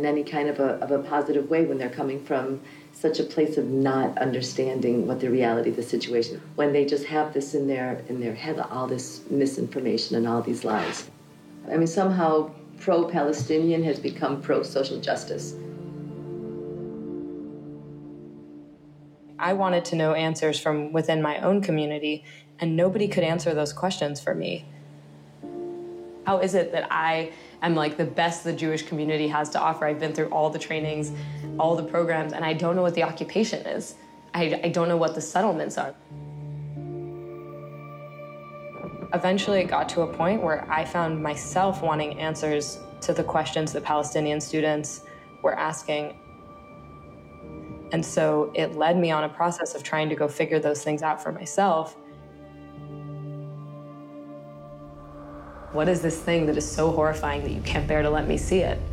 in any kind of a positive way when they're coming from such a place of not understanding what the reality of the situation, when they just have this in their head, all this misinformation and all these lies. I mean, somehow pro-Palestinian has become pro-social justice. I wanted to know answers from within my own community, and nobody could answer those questions for me. How is it that I am like the best the Jewish community has to offer? I've been through all the trainings, all the programs, and I don't know what the occupation is. I don't know what the settlements are. Eventually it got to a point where I found myself wanting answers to the questions that Palestinian students were asking. And so it led me on a process of trying to go figure those things out for myself. What is this thing that is so horrifying that you can't bear to let me see it?